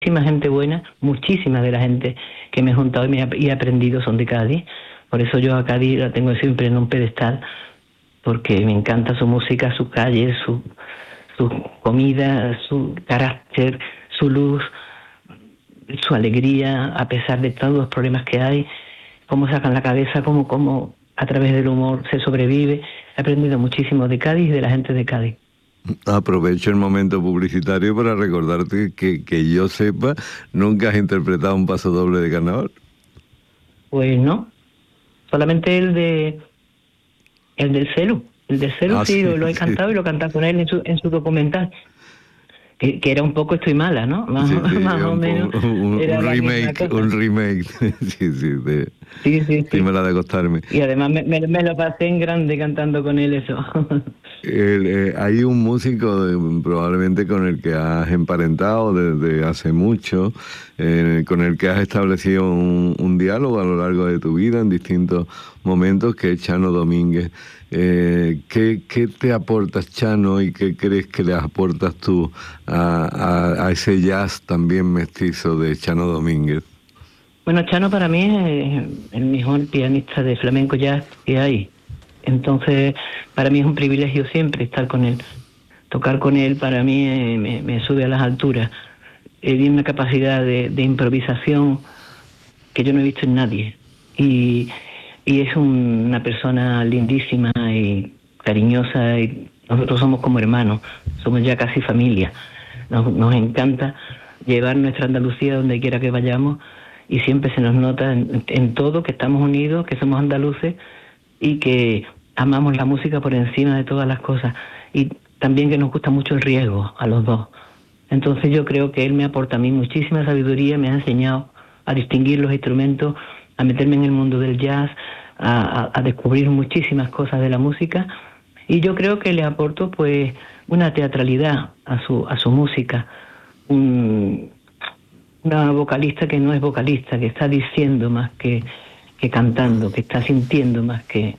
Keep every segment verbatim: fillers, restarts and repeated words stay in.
muchísima gente buena, muchísima de la gente que me he juntado y, me he, y he aprendido son de Cádiz. Por eso yo a Cádiz la tengo siempre en un pedestal, porque me encanta su música, su calle, su, su comida, su carácter, su luz, su alegría, a pesar de todos los problemas que hay, cómo sacan la cabeza, cómo, cómo a través del humor se sobrevive. He aprendido muchísimo de Cádiz y de la gente de Cádiz. Aprovecho el momento publicitario para recordarte que, que yo sepa, nunca has interpretado un paso doble de carnaval. Pues no, solamente el de el del celu. El del celu ah, sí, sí, lo, lo he cantado sí. Y lo he cantado con él en su, en su documental. Que, que era un poco Estoy Mala, ¿no? Más, sí, sí, más o un, menos. Un, era un remake, un remake. sí, sí, de, sí, sí, sí. Estoy Mala de acostarme. Y además me, me, me lo pasé en grande cantando con él eso. el, eh, hay un músico de, probablemente con el que has emparentado desde hace mucho, eh, con el que has establecido un, un diálogo a lo largo de tu vida en distintos momentos, que es Chano Domínguez. Eh, ¿qué, ¿Qué te aportas, Chano, y qué crees que le aportas tú a, a, a ese jazz también mestizo de Chano Domínguez? Bueno, Chano para mí es el mejor pianista de flamenco jazz que hay. Entonces, para mí es un privilegio siempre estar con él. Tocar con él para mí eh, me, me sube a las alturas. Él tiene una capacidad de, de improvisación que yo no he visto en nadie. Y... Y es un, una persona lindísima y cariñosa, y nosotros somos como hermanos, somos ya casi familia. Nos, nos encanta llevar nuestra Andalucía donde quiera que vayamos, y siempre se nos nota en, en todo que estamos unidos, que somos andaluces y que amamos la música por encima de todas las cosas, y también que nos gusta mucho el riesgo a los dos. Entonces yo creo que él me aporta a mí muchísima sabiduría, me ha enseñado a distinguir los instrumentos, a meterme en el mundo del jazz, a, a, a descubrir muchísimas cosas de la música, y yo creo que le aporto pues una teatralidad a su a su música, un, una vocalista que no es vocalista, que está diciendo más que, que cantando, que está sintiendo más que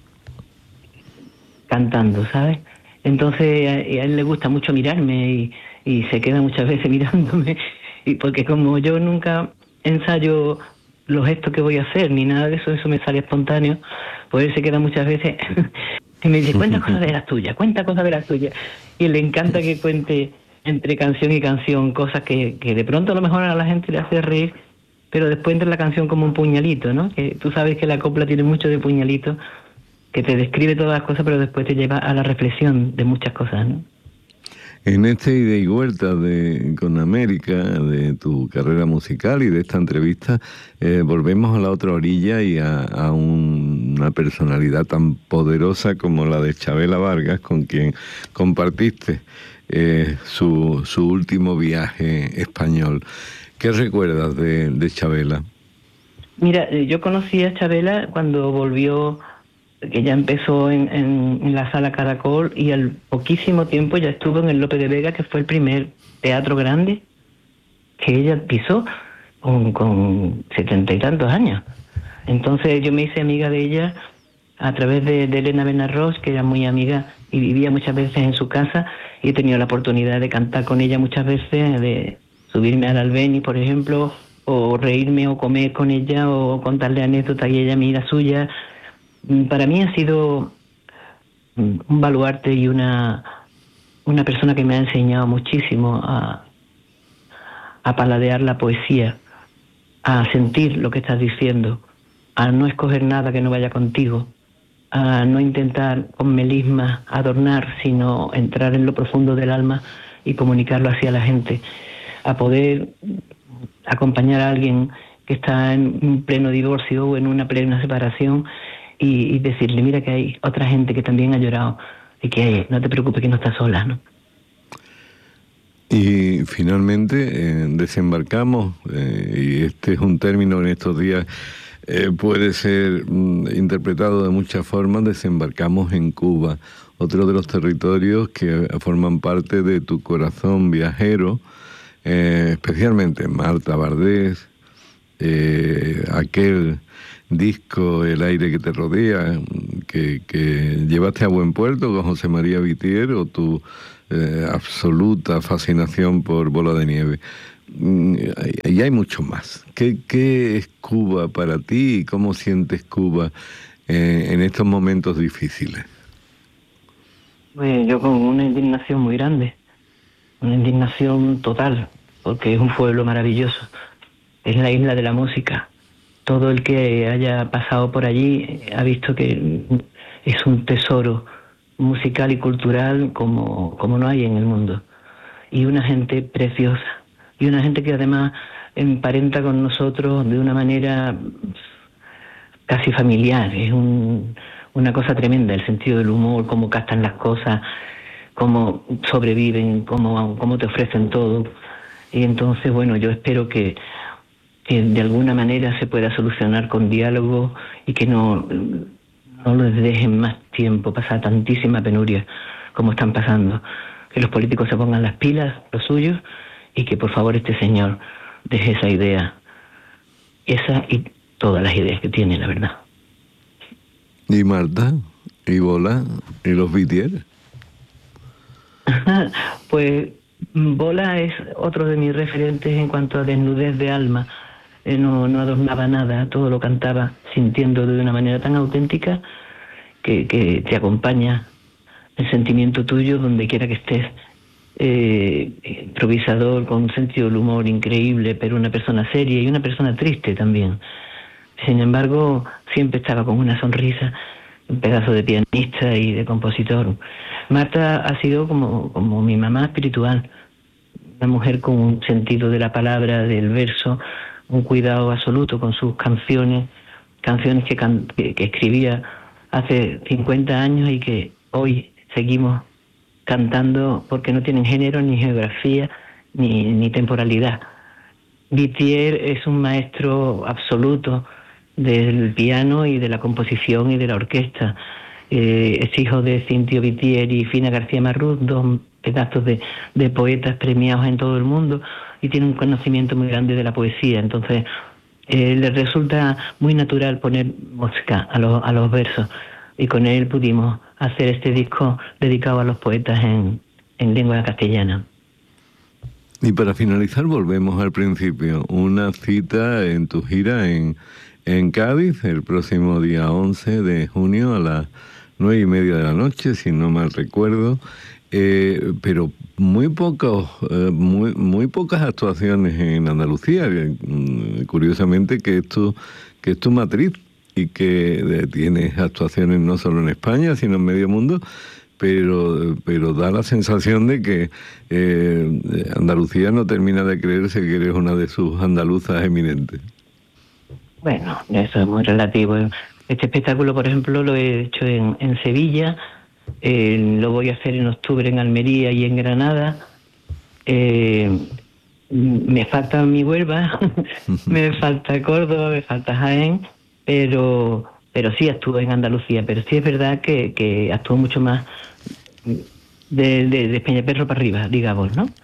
cantando, ¿sabes? Entonces a, a él le gusta mucho mirarme y, y se queda muchas veces mirándome, y porque como yo nunca ensayo los gestos que voy a hacer, ni nada de eso, eso me sale espontáneo, pues él se queda muchas veces y me dice, cuenta cosas de las tuyas, cuenta cosas de las tuyas, y le encanta que cuente entre canción y canción cosas que, que de pronto a lo mejor a la gente le hace reír, pero después entra la canción como un puñalito, ¿no? Que tú sabes que la copla tiene mucho de puñalito, que te describe todas las cosas, pero después te lleva a la reflexión de muchas cosas, ¿no? En este ida y vuelta de, con América, de tu carrera musical y de esta entrevista, eh, volvemos a la otra orilla y a, a un, una personalidad tan poderosa como la de Chabela Vargas, con quien compartiste eh, su, su último viaje español. ¿Qué recuerdas de, de Chabela? Mira, yo conocí a Chabela cuando volvió, que ya empezó en, en, en la Sala Caracol, y al poquísimo tiempo ya estuvo en el Lope de Vega, que fue el primer teatro grande que ella pisó con, con setenta y tantos años. Entonces yo me hice amiga de ella a través de, de Elena Benarroz, que era muy amiga y vivía muchas veces en su casa, y he tenido la oportunidad de cantar con ella muchas veces, de subirme al Albeni, por ejemplo, o reírme o comer con ella o contarle anécdotas y ella amiga suya. Para mí ha sido un baluarte y una, una persona que me ha enseñado muchísimo a, a paladear la poesía, a sentir lo que estás diciendo, a no escoger nada que no vaya contigo, a no intentar con melismas adornar, sino entrar en lo profundo del alma y comunicarlo hacia la gente, a poder acompañar a alguien que está en un pleno divorcio o en una plena separación, y, y decirle, mira que hay otra gente que también ha llorado y que no te preocupes, que no estás sola, ¿no? Y finalmente eh, desembarcamos, eh, y este es un término en estos días eh, puede ser mm, interpretado de muchas formas, desembarcamos en Cuba, otro de los territorios que forman parte de tu corazón viajero, eh, especialmente Marta Vardés, eh, aquel disco El aire que te rodea, que, que llevaste a buen puerto con José María Vitier, o tu eh, absoluta fascinación por Bola de Nieve. y hay mucho más. ¿Qué, qué es Cuba para ti y cómo sientes Cuba eh, en estos momentos difíciles? Pues yo con una indignación muy grande, una indignación total, porque es un pueblo maravilloso, es la isla de la música. Todo el que haya pasado por allí ha visto que es un tesoro musical y cultural como, como no hay en el mundo. Y una gente preciosa, y una gente que además emparenta con nosotros de una manera casi familiar. Es un, una cosa tremenda, el sentido del humor, cómo captan las cosas, cómo sobreviven, cómo, cómo te ofrecen todo. Y entonces, bueno, yo espero que, que de alguna manera se pueda solucionar con diálogo y que no, no les dejen más tiempo pasar tantísima penuria como están pasando. Que los políticos se pongan las pilas, los suyos, y que por favor este señor deje esa idea, esa y todas las ideas que tiene, la verdad. ¿Y Marta? ¿Y Bola? ¿Y los Vitier? Pues Bola es otro de mis referentes en cuanto a desnudez de alma. Eh, no, no adornaba nada, todo lo cantaba sintiendo de una manera tan auténtica que, que te acompaña el sentimiento tuyo donde quiera que estés. Eh, improvisador, con un sentido del humor increíble, pero una persona seria y una persona triste también. Sin embargo, siempre estaba con una sonrisa, un pedazo de pianista y de compositor. Marta ha sido como, como mi mamá espiritual, una mujer con un sentido de la palabra, del verso, un cuidado absoluto con sus canciones, canciones que, can, que, que escribía hace cincuenta años y que hoy seguimos cantando porque no tienen género, ni geografía, ni, ni temporalidad. Vitier es un maestro absoluto del piano y de la composición y de la orquesta. Eh, es hijo de Cintio Vitier y Fina García Marrús, dos pedazos de, de poetas premiados en todo el mundo, y tiene un conocimiento muy grande de la poesía. Entonces, eh, le resulta muy natural poner música a, lo, a los versos, y con él pudimos hacer este disco dedicado a los poetas en, en lengua castellana. Y para finalizar, volvemos al principio. Una cita en tu gira en, en Cádiz, el próximo día once de junio a las nueve y media de la noche, si no mal recuerdo. Eh, pero muy pocos, eh, muy, muy pocas actuaciones en Andalucía. Eh, curiosamente que esto, que es tu matriz y que eh, tienes actuaciones no solo en España, sino en medio mundo. Pero, pero da la sensación de que eh, Andalucía no termina de creerse que eres una de sus andaluzas eminentes. Bueno, eso es muy relativo. Este espectáculo, por ejemplo, lo he hecho en, en Sevilla, eh, lo voy a hacer en octubre en Almería y en Granada. Eh, me falta mi Huelva, me falta Córdoba, me falta Jaén, pero, pero sí actúo en Andalucía. Pero sí es verdad que, que actúo mucho más de, de, de Peñaperro para arriba, digamos, ¿no?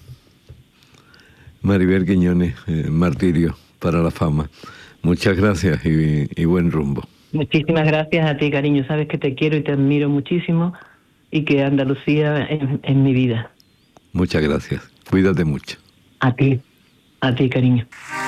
Maribel Quiñones, eh, Martirio para la fama. Muchas gracias y, y buen rumbo. Muchísimas gracias a ti, cariño. Sabes que te quiero y te admiro muchísimo y que Andalucía es, es mi vida. Muchas gracias. Cuídate mucho. A ti, a ti, cariño.